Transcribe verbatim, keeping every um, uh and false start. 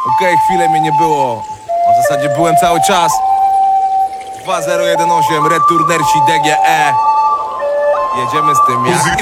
Okej, okay, chwilę mnie nie było. A w zasadzie byłem cały czas. Dwa zero jeden osiem, Returnersi D G E. Jedziemy z tym jak